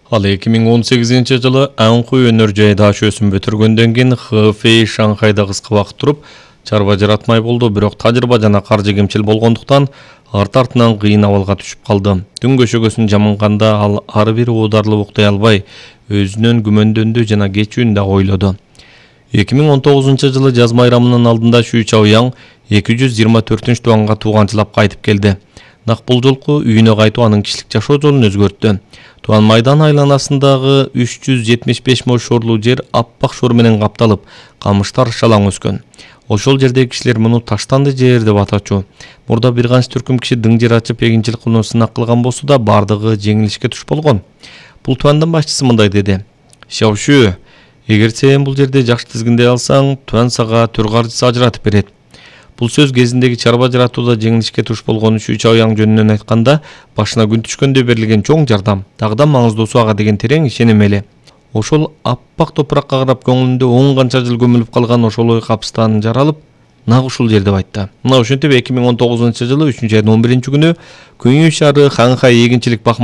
Ал 2018-жылы Анхуй өнөр жайда өсүм бүтүргөндөн кийин Хэфэй Шанхайда кыска убакыт туруп, чарба жаратмай болду, бирок тажрыйба жана каржы кемчил болгондуктан арт-артынан кыйын абалга түшүп калды. Түн көшөгөсүн жаманганда ал ар бир оодарылып уктай албай, өзүнөн күмөндөндү жана кечүүнү да ойлоду. 2019-жылы жаз майрамынын алдында Шу Чаояң 224-туганга тууганчылап кайтып келди. Нак бул жолку үйүнө кайтуу анын кишилик жашоо жолун өзгөрттү. Туган майдан айланасындагы 375 мошорлуу жер аппак шор менен капталып, камыштар шалаң өскөн. Ошол жердеги кишилер муну таштанды жер деп атачу. Мурда бир канча түркүм киши дың жер ачып эгинчилик кылууну сынак кылган болсо да, бардыгы жеңилишке туш болгон. Бул туандын башчысы мындай деди: "Шаошу, эгер сен бул жерде жакшы тизгиндей алсаң, туан сага төр каржысы ажыратып берет." Бул сөз кезиндеги чарба жаратууда жеңилишке туш болгон Шу Чаояң жөнүнөн айтканда, башына күн түшкөндө берилген чоң жардам, дагы да маңыздуусу ага деген терең ишеним эле. Ошол аппак топуракка карап көңүлүндө 10 канча жыл көмүлүп калган ошол ой капыстан жаралып, нак ушул жер деп айтты. Мына ошентип 2019-жылы 3-айдын 11-күнү Күнү шаары Ханхай эгинчилик бак